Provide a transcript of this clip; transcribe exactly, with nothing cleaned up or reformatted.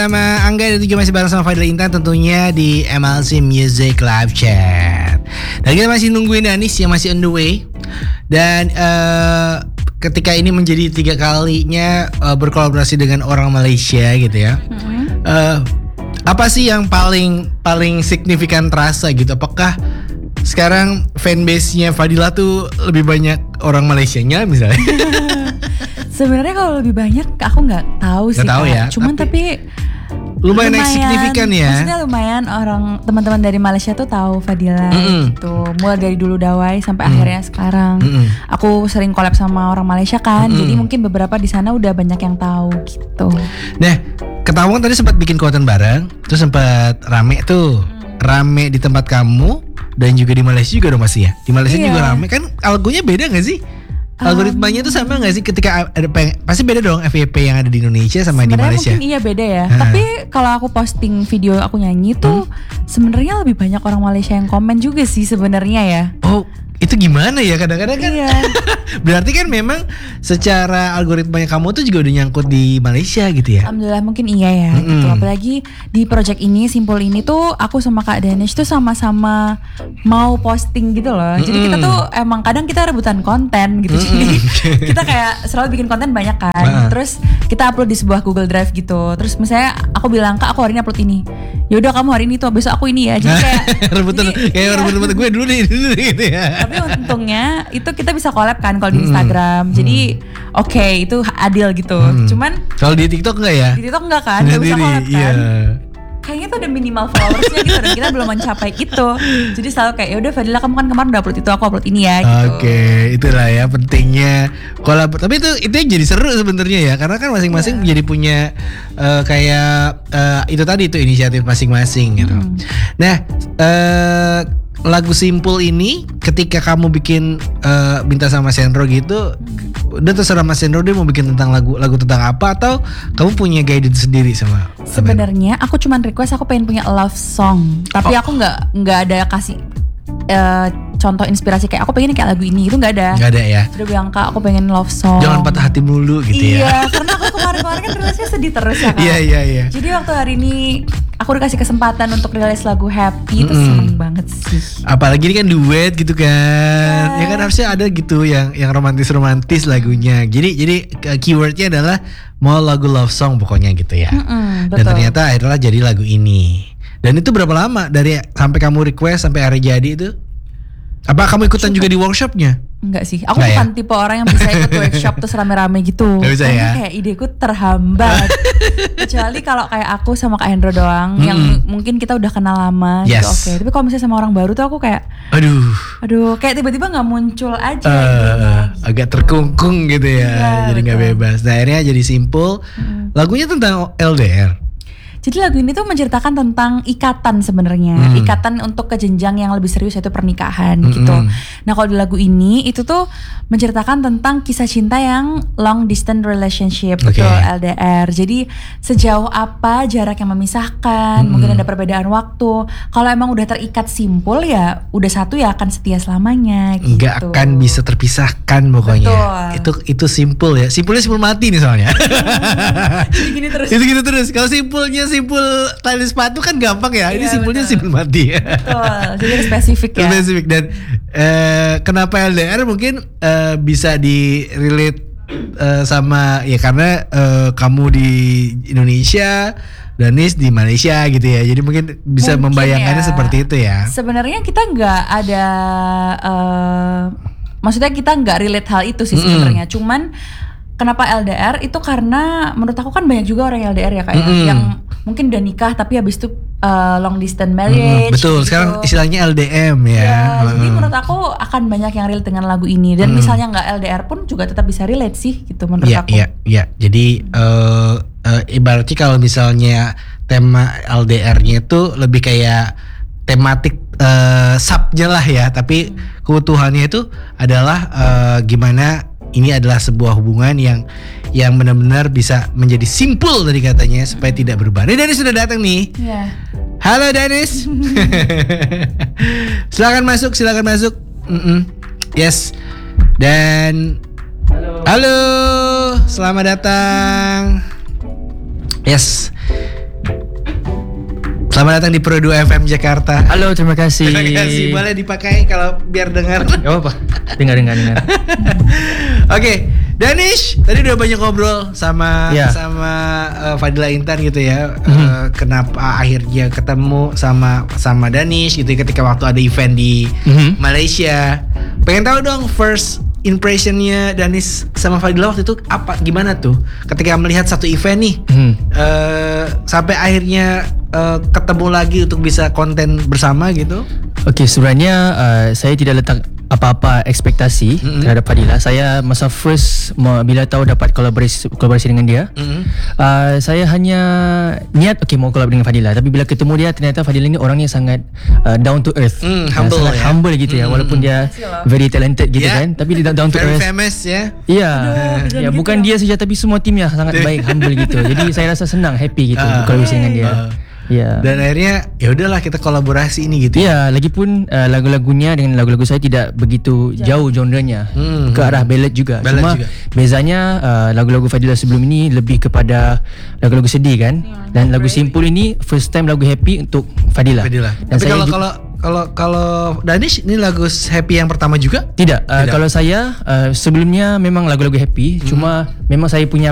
Sama Angga dan juga masih bareng sama Fadil Intan tentunya di M L C Music Live Chat. Dan kita masih nungguin Danis yang masih on the way. Dan uh, ketika ini menjadi tiga kalinya uh, berkolaborasi dengan orang Malaysia gitu ya. Mm-hmm. Uh, apa sih yang paling paling signifikan terasa gitu? Apakah sekarang fanbase-nya Fadila tuh lebih banyak orang Malaysianya misalnya? Sebenarnya kalau lebih banyak aku nggak tahu sih. Nggak tahu ya. Cuman tapi, tapi lumayan, lumayan signifikan ya. Maksudnya lumayan orang teman-teman dari Malaysia tuh tahu Fadila mm-hmm. gitu. Mulai dari dulu Dawai sampai mm-hmm. akhirnya sekarang. Mm-hmm. Aku sering collab sama orang Malaysia kan. Mm-hmm. Jadi mungkin beberapa di sana udah banyak yang tahu gitu. Nah, ketahuan tadi sempat bikin konten bareng, terus sempat rame tuh. Mm. Rame di tempat kamu dan juga di Malaysia juga dong masih ya. Di Malaysia iya. juga rame kan, algonya beda enggak sih? Algoritmanya tuh sama gak sih ketika ada peng- pasti beda dong F Y P yang ada di Indonesia sama di Malaysia? Mungkin iya beda ya. Ha. Tapi kalau aku posting video aku nyanyi tuh hmm? sebenarnya lebih banyak orang Malaysia yang komen juga sih sebenarnya ya. Oh, itu gimana ya kadang-kadang kan? Iya. Berarti kan memang secara algoritmanya kamu tuh juga udah nyangkut di Malaysia gitu ya? Alhamdulillah mungkin iya ya. Mm-hmm. Gitu. Apalagi di project ini Simpul ini tuh aku sama Kak Danish tuh sama-sama mau posting gitu loh. Mm-hmm. Jadi kita tuh emang kadang kita rebutan konten gitu. Mm-hmm. Jadi kita kayak selalu bikin konten banyak kan. Uh-huh. Terus kita upload di sebuah Google Drive gitu. Terus misalnya aku bilang Kak aku hari ini upload ini. Yaudah kamu hari ini tuh besok aku ini ya. Jadi kayak rebutan kayak iya. rebut-rebut gue dulu nih dulu gitu ya. Tapi untungnya itu kita bisa collab kan kalau di Instagram. Hmm. Jadi oke okay, itu adil gitu. Hmm. Cuman kalau di TikTok enggak ya? Di TikTok enggak kan? Enggak bisa collab kan? Iya. Kayaknya tuh ada minimal followersnya gitu dan kita belum mencapai itu. Jadi selalu kayak ya udah Fadila kamu kan kemarin udah upload itu aku upload ini ya gitu. Oke, okay, itulah ya pentingnya kolab. Tapi itu itu yang jadi seru sebenarnya ya karena kan masing-masing yeah. jadi punya uh, kayak uh, itu tadi itu inisiatif masing-masing gitu. Hmm. Nah, uh, lagu Simpul ini ketika kamu bikin uh, minta sama Sendro gitu hmm. udah terserah Mas Sendro dia mau bikin tentang lagu lagu tentang apa atau kamu punya guidance sendiri sama sebenarnya aku cuman request aku pengen punya love song tapi oh. aku nggak nggak ada kasih uh, contoh inspirasi kayak aku pengen kayak lagu ini itu nggak ada nggak ada ya udah bilang Kak aku pengen love song jangan patah hati melulu gitu iya, ya iya karena aku kemarin-kemarin kan rilisnya sedih terus ya Kak iya iya iya jadi waktu hari ini aku dikasih kesempatan untuk rilis lagu happy itu mm. seneng banget sih. Apalagi ini kan duet gitu kan. Yeah. Ya kan harusnya ada gitu yang yang romantis-romantis lagunya. Jadi jadi keywordnya adalah mau lagu love song pokoknya gitu ya. Mm-mm, Dan ternyata akhirnya jadi lagu ini. Dan itu berapa lama dari sampai kamu request sampai akhirnya jadi itu? Apa kamu ikutan Cukup. juga di workshopnya? Enggak sih, aku Nggak bukan ya? tipe orang yang bisa ikut workshop terus rame-rame gitu. Gak bisa Karena ya? kayak ideku terhambat. Kecuali kalau kayak aku sama Kak Hendro doang, mm-hmm. yang mungkin kita udah kenal lama, yes. gitu oke. Okay. Tapi kalau misalnya sama orang baru tuh aku kayak, aduh, aduh, kayak tiba-tiba nggak muncul aja. Uh, gitu. Agak terkungkung gitu ya, ya jadi nggak bebas. Nah, akhirnya jadi Simpul. Hmm. Lagunya tentang L D R. Jadi lagu ini tuh menceritakan tentang ikatan sebenarnya, hmm. ikatan untuk ke jenjang yang lebih serius yaitu pernikahan hmm. gitu. Nah kalau di lagu ini itu tuh menceritakan tentang kisah cinta yang long distance relationship, okay. betul L D R. Jadi sejauh apa jarak yang memisahkan, hmm. mungkin ada perbedaan waktu. Kalau emang udah terikat simpul ya, udah satu ya akan setia selamanya. Gitu. Nggak akan bisa terpisahkan pokoknya. Betul. Itu itu simpul ya. Simpulnya simpul mati nih soalnya. Jadi gini terus. Itu gini terus. Kalau simpulnya simpul tali sepatu kan gampang ya. Ini iya, simpulnya betul. simpul mati. Betul. Jadi spesifik ya. Spesifik dan uh, kenapa L D R mungkin uh, bisa di relate uh, sama ya karena uh, kamu di Indonesia, Danis di Malaysia gitu ya. Jadi mungkin bisa mungkin membayangkannya ya. seperti itu ya. Sebenarnya kita nggak ada uh, maksudnya kita nggak relate hal itu sih sebenarnya. Mm-hmm. Cuman kenapa L D R itu karena menurut aku kan banyak juga orang L D R ya kayak mm-hmm. yang mungkin udah nikah tapi habis itu uh, long distance marriage. Mm-hmm. Betul, gitu. Sekarang istilahnya L D M ya. Ya mm-hmm. Jadi menurut aku akan banyak yang relate dengan lagu ini dan mm-hmm. misalnya nggak L D R pun juga tetap bisa relate sih gitu menurut yeah, aku. Iya, yeah, iya. Yeah. Jadi uh, uh, ibaratnya kalau misalnya tema L D R-nya itu lebih kayak tematik uh, subnya lah ya, tapi hmm. keutuhannya itu adalah uh, gimana ini adalah sebuah hubungan yang yang benar-benar bisa menjadi simpul tadi katanya supaya tidak berubah. Ini Danis sudah datang nih. Yeah. Halo Danis. Silakan masuk, silakan masuk. Mm-mm. Yes. Dan halo. Halo, selamat datang. Yes. Selamat datang di Pro dua F M Jakarta. Halo, terima kasih. Terima kasih. Boleh dipakai kalau biar dengar. Gak apa-apa. Dengar, dengar, dengar. Oke, Danish, tadi udah banyak ngobrol sama Ya. sama uh, Fadila Intan gitu ya. Mhm. Uh, kenapa akhirnya ketemu sama sama Danish gitu ya, ketika waktu ada event di Mhm. Malaysia. Pengen tahu dong first impressionnya Danish sama Fadila waktu itu apa, gimana tuh ketika melihat satu event nih, Mhm. uh, sampai akhirnya uh, ketemu lagi untuk bisa konten bersama gitu. Okey, sebenarnya uh, saya tidak letak apa-apa ekspektasi Mhm. terhadap Fadila. Saya masa first ma- bila tahu dapat kolaborasi kolaborasi dengan dia, Mhm. uh, saya hanya niat okey mau collab dengan Fadila, tapi bila ketemu dia ternyata Fadila ni orangnya sangat uh, down to earth. Hmm, Uh, humble sangat ya. humble gitu ya, Mhm. walaupun dia very talented gitu Ya. kan, tapi dia down to Very earth. famous ya. Ya, Aduh, ya gitu bukan ya. dia saja tapi semua timnya sangat baik, humble gitu. Jadi saya rasa senang, happy gitu Ah. berkolaborasi dengan dia. Ah. Ya. Dan akhirnya ya udahlah kita kolaborasi ini gitu. Ya, lagipun uh, lagu-lagunya dengan lagu-lagu saya tidak begitu jauh genrenya, Hmm. ke arah ballad juga. Ballad Cuma juga. bezanya uh, lagu-lagu Fadila sebelum ini lebih kepada lagu-lagu sedih kan. Dan lagu Simpul ini first time lagu happy untuk Fadila. Fadila. Dan Tapi saya kalau ju- kalau kalau kalau Danish ini lagu happy yang pertama juga? tidak, uh, Tidak. kalau saya uh, sebelumnya memang lagu-lagu happy, cuma memang saya punya